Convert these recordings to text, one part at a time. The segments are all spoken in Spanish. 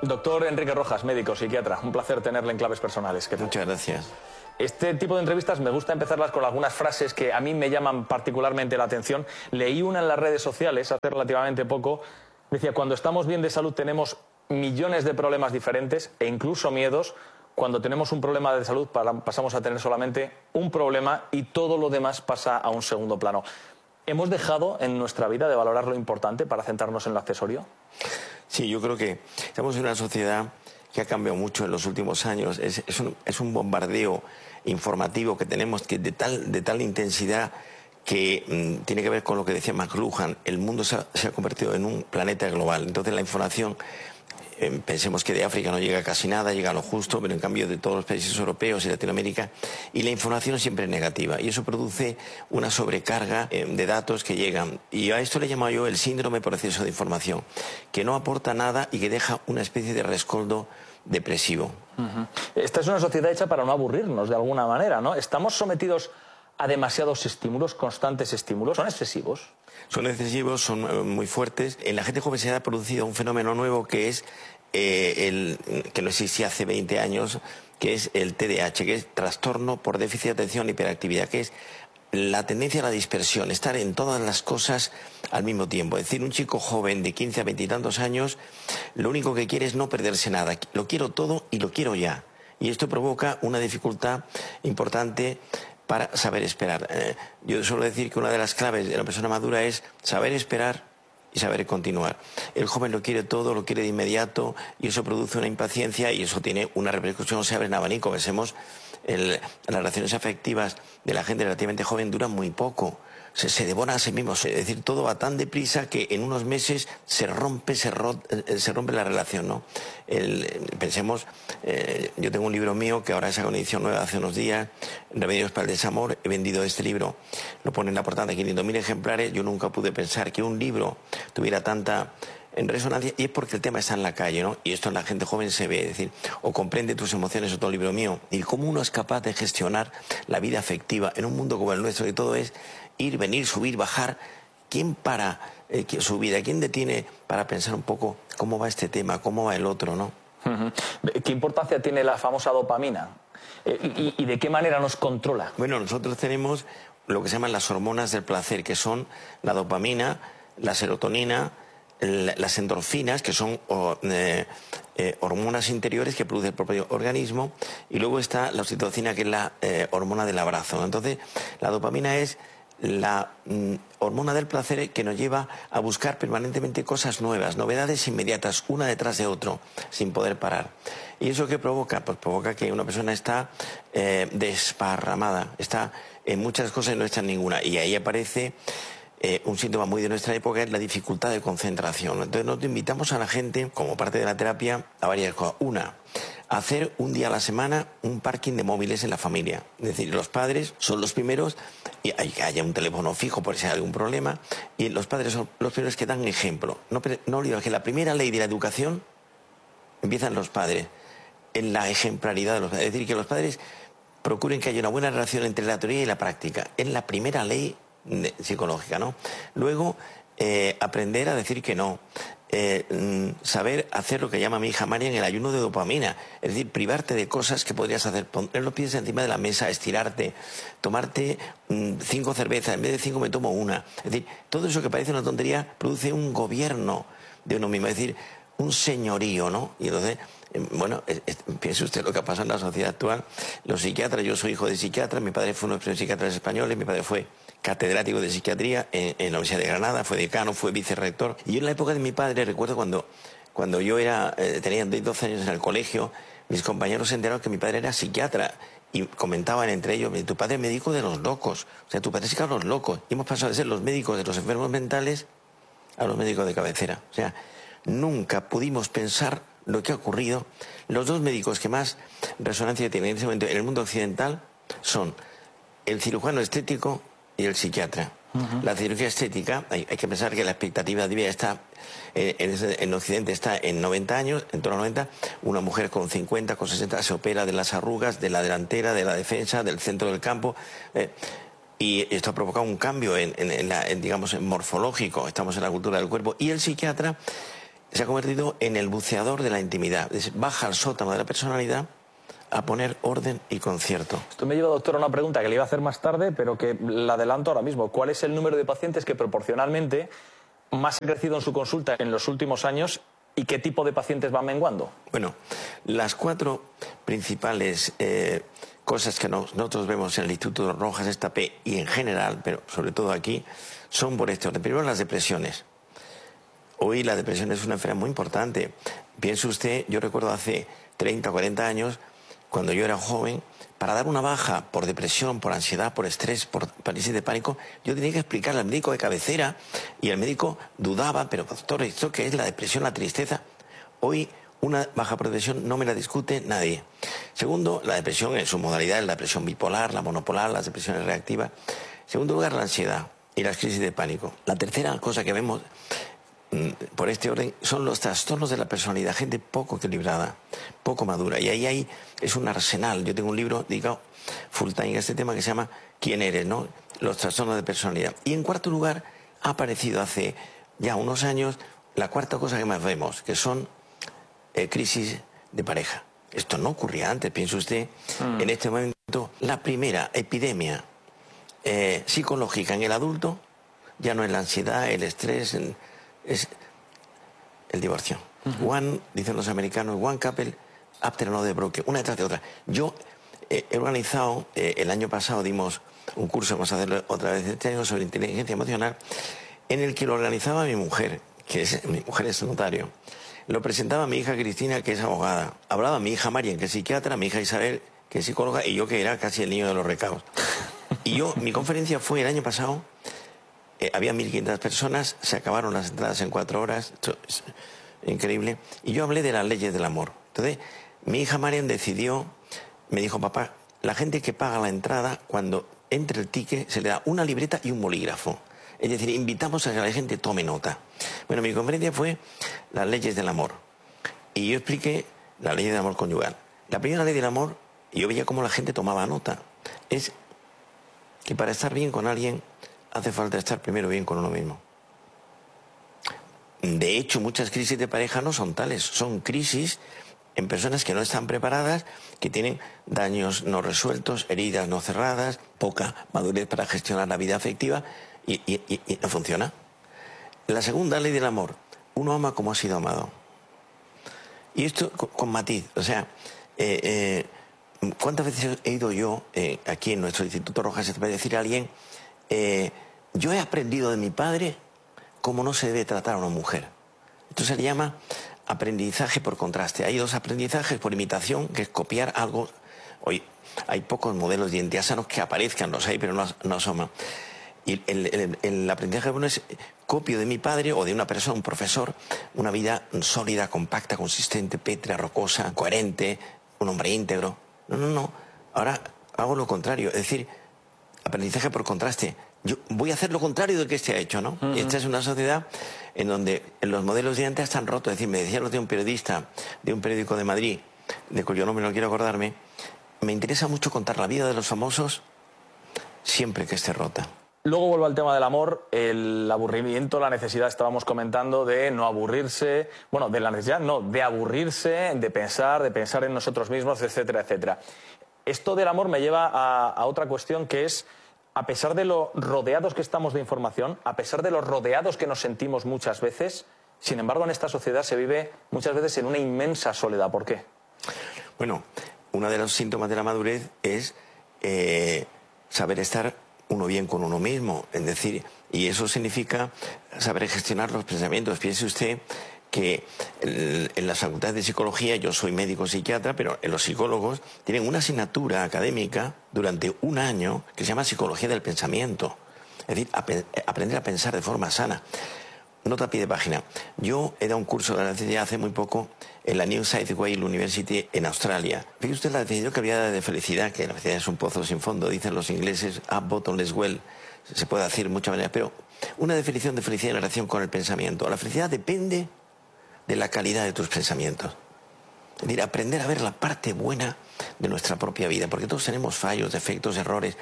Doctor Enrique Rojas, médico, psiquiatra, un placer tenerle en Claves Personales. Muchas gracias. Este tipo de entrevistas me gusta empezarlas con algunas frases que a mí me llaman particularmente la atención. Leí una en las redes sociales hace relativamente poco. Decía, cuando estamos bien de salud tenemos millones de problemas diferentes e incluso miedos. Cuando tenemos un problema de salud pasamos a tener solamente un problema y todo lo demás pasa a un segundo plano. ¿Hemos dejado en nuestra vida de valorar lo importante para centrarnos en lo accesorio? Sí, yo creo que estamos en una sociedad que ha cambiado mucho en los últimos años. Es un bombardeo informativo que tenemos que de tal intensidad que tiene que ver con lo que decía McLuhan. El mundo se ha convertido en un planeta global. Entonces la información, pensemos que de África no llega casi nada, llega a lo justo, pero en cambio de todos los países europeos y Latinoamérica, y la información siempre es negativa. Y eso produce una sobrecarga de datos que llegan. Y a esto le llamo yo el síndrome por exceso de información, que no aporta nada y que deja una especie de rescoldo depresivo. Esta es una sociedad hecha para no aburrirnos de alguna manera, ¿no? ¿Estamos sometidos a demasiados estímulos, constantes estímulos? ¿Son excesivos? Son excesivos, son muy fuertes. En la gente joven se ha producido un fenómeno nuevo que es que no existía hace 20 años, que es el TDAH, que es trastorno por déficit de atención e hiperactividad, que es la tendencia a la dispersión, estar en todas las cosas al mismo tiempo. Es decir, un chico joven de 15 a 20 y tantos años, lo único que quiere es no perderse nada. Lo quiero todo y lo quiero ya. Y esto provoca una dificultad importante para saber esperar. Yo suelo decir que una de las claves de la persona madura es saber esperar y saber continuar. El joven lo quiere todo, lo quiere de inmediato, y eso produce una impaciencia y eso tiene una repercusión, se abre en abanico. Pensemos, las relaciones afectivas de la gente relativamente joven duran muy poco. Se devora a sí mismos. Es decir, todo va tan deprisa que en unos meses se rompe la relación, ¿no? Pensemos, yo tengo un libro mío que ahora es una edición nueva hace unos días, Remedios para el desamor. He vendido este libro, lo pone en la portada de 500.000 ejemplares. Yo nunca pude pensar que un libro tuviera tanta resonancia, y es porque el tema está en la calle, ¿no? Y esto en la gente joven se ve, es decir, o comprende tus emociones, otro libro mío, y cómo uno es capaz de gestionar la vida afectiva en un mundo como el nuestro, que todo es ir, venir, subir, bajar. ¿Quién para su vida? ¿Quién detiene para pensar un poco cómo va este tema, cómo va el otro, ¿no? ¿Qué importancia tiene la famosa dopamina? ¿Y de qué manera nos controla? Bueno, nosotros tenemos lo que se llaman las hormonas del placer, que son la dopamina, la serotonina, las endorfinas, que son hormonas interiores que produce el propio organismo, y luego está la oxitocina, que es la hormona del abrazo. Entonces, la dopamina es la hormona del placer que nos lleva a buscar permanentemente cosas nuevas, novedades inmediatas, una detrás de otro, sin poder parar. ¿Y eso qué provoca? Pues provoca que una persona está desparramada, está en muchas cosas y no está en ninguna. Y ahí aparece un síntoma muy de nuestra época, es la dificultad de concentración. Entonces nosotros invitamos a la gente, como parte de la terapia, a varias cosas. Una, hacer un día a la semana un parking de móviles en la familia. Es decir, los padres son los primeros, y hay que haya un teléfono fijo por si hay algún problema, y los padres son los primeros que dan ejemplo. No olvidemos que la primera ley de la educación empiezan los padres, en la ejemplaridad de los padres. Es decir, que los padres procuren que haya una buena relación entre la teoría y la práctica. Es la primera ley psicológica, ¿no? Luego, aprender a decir que no. Saber hacer lo que llama mi hija Marian el ayuno de dopamina, es decir, privarte de cosas que podrías hacer, poner los pies encima de la mesa, estirarte, tomarte 5 cervezas, en vez de 5 me tomo una. Es decir, todo eso que parece una tontería produce un gobierno de uno mismo, es decir, un señorío, ¿no? Y entonces, bueno, piense usted lo que ha pasado en la sociedad actual. Los psiquiatras, yo soy hijo de psiquiatra, mi padre fue uno de los primeros psiquiatras españoles, mi padre fue catedrático de psiquiatría en la Universidad de Granada, fue decano, fue vicerrector. Y yo en la época de mi padre, recuerdo cuando yo tenía 12 años en el colegio, mis compañeros se enteraron que mi padre era psiquiatra y comentaban entre ellos, tu padre es médico de los locos, o sea, tu padre es que a los locos. Y hemos pasado de ser los médicos de los enfermos mentales a los médicos de cabecera. O sea, nunca pudimos pensar lo que ha ocurrido. Los dos médicos que más resonancia tienen en ese momento en el mundo occidental son el cirujano estético y el psiquiatra. La cirugía estética, hay que pensar que la expectativa de vida está en Occidente está en 90 años, en torno a 90. Una mujer con 50, con 60 se opera de las arrugas, de la delantera, de la defensa, del centro del campo. Y esto ha provocado un cambio digamos, morfológico. Estamos en la cultura del cuerpo. Y el psiquiatra se ha convertido en el buceador de la intimidad. Baja al sótano de la personalidad a poner orden y concierto. Esto me lleva, doctor, a una pregunta que le iba a hacer más tarde, pero que la adelanto ahora mismo. ¿Cuál es el número de pacientes que proporcionalmente más ha crecido en su consulta en los últimos años y qué tipo de pacientes van menguando? Bueno, las 4 principales cosas que nosotros vemos en el Instituto Rojas Estapé y en general, pero sobre todo aquí, son por este orden. Primero, las depresiones. Hoy la depresión es una enfermedad muy importante. Piense usted, yo recuerdo hace 30 o 40 años, cuando yo era joven, para dar una baja por depresión, por ansiedad, por estrés, por parálisis de pánico, yo tenía que explicarle al médico de cabecera y el médico dudaba, pero doctor, ¿esto qué es la depresión, la tristeza? Hoy una baja por depresión no me la discute nadie. Segundo, la depresión en sus modalidades, la depresión bipolar, la monopolar, las depresiones reactivas. En segundo lugar, la ansiedad y las crisis de pánico. La tercera cosa que vemos por este orden son los trastornos de la personalidad, gente poco equilibrada, poco madura, y ahí es un arsenal. Yo tengo un libro dedicado full time a este tema que se llama ¿Quién eres?, ¿no? Los trastornos de personalidad. Y en cuarto lugar ha aparecido hace ya unos años la cuarta cosa que más vemos, que son crisis de pareja. Esto no ocurría antes, piense usted, en este momento la primera epidemia psicológica en el adulto ya no es la ansiedad, el estrés, es el divorcio. One, dicen los americanos, one couple after another broken, una detrás de otra. Yo he organizado, el año pasado dimos un curso, vamos a hacerlo otra vez este año, sobre inteligencia emocional, en el que lo organizaba mi mujer, mi mujer es notario. Lo presentaba mi hija Cristina, que es abogada. Hablaba mi hija Marian, que es psiquiatra, mi hija Isabel, que es psicóloga, y yo, que era casi el niño de los recados. Y mi conferencia fue el año pasado. Había 1.500 personas, se acabaron las entradas en 4 horas, esto es increíble, y yo hablé de las leyes del amor. Entonces, mi hija Marian decidió, me dijo, papá, la gente que paga la entrada, cuando entre el ticket, se le da una libreta y un bolígrafo. Es decir, invitamos a que la gente tome nota. Bueno, mi conferencia fue las leyes del amor, y yo expliqué la ley del amor conyugal. La primera ley del amor, y yo veía cómo la gente tomaba nota, es que para estar bien con alguien hace falta estar primero bien con uno mismo. De hecho, muchas crisis de pareja no son tales, son crisis en personas que no están preparadas, que tienen daños no resueltos, heridas no cerradas, poca madurez para gestionar la vida afectiva y no funciona. La segunda ley del amor, uno ama como ha sido amado. Y esto con matiz, o sea, ¿cuántas veces he ido yo aquí en nuestro Instituto Rojas para decir a alguien, yo he aprendido de mi padre cómo no se debe tratar a una mujer? Esto se le llama aprendizaje por contraste. Hay 2 aprendizajes: por imitación, que es copiar algo. Hoy hay pocos modelos de identidad sanos que aparezcan, los hay, pero no asoman. Y el aprendizaje bueno es copio de mi padre o de una persona, un profesor, una vida sólida, compacta, consistente, pétrea, rocosa, coherente, un hombre íntegro. No. Ahora hago lo contrario, es decir, aprendizaje por contraste. Yo voy a hacer lo contrario de lo que este ha hecho, ¿no? Y esta es una sociedad en donde los modelos de antes están rotos. Es decir, me decía lo de un periodista de un periódico de Madrid, de cuyo nombre no quiero acordarme, me interesa mucho contar la vida de los famosos siempre que esté rota. Luego vuelvo al tema del amor, el aburrimiento, la necesidad, estábamos comentando, de no aburrirse, bueno, de la necesidad, no, de aburrirse, de pensar en nosotros mismos, etcétera, etcétera. Esto del amor me lleva a otra cuestión, que es, a pesar de lo rodeados que estamos de información, a pesar de lo rodeados que nos sentimos muchas veces, sin embargo, en esta sociedad se vive muchas veces en una inmensa soledad. ¿Por qué? Bueno, uno de los síntomas de la madurez es saber estar uno bien con uno mismo, es decir, y eso significa saber gestionar los pensamientos. Piense usted que en las facultades de psicología, yo soy médico psiquiatra, pero los psicólogos tienen una asignatura académica durante un año que se llama psicología del pensamiento, es decir, aprender a pensar de forma sana. Nota a pie de página. Yo he dado un curso de la necesidad hace muy poco en la New South Wales University en Australia. Fíjese usted la definición que había de felicidad, que la felicidad es un pozo sin fondo, dicen los ingleses, a bottomless well. Se puede decir de muchas maneras, pero una definición de felicidad en relación con el pensamiento. La felicidad depende de la calidad de tus pensamientos. Es decir, aprender a ver la parte buena de nuestra propia vida, porque todos tenemos fallos, defectos, errores.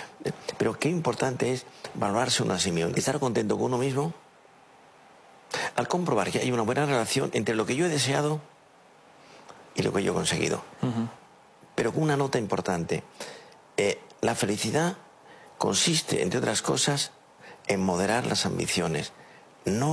Pero qué importante es valorarse uno a sí mismo, estar contento con uno mismo. al comprobar que hay una buena relación entre lo que yo he deseado y lo que yo he conseguido. Pero con una nota importante. La felicidad consiste, entre otras cosas, en moderar las ambiciones. No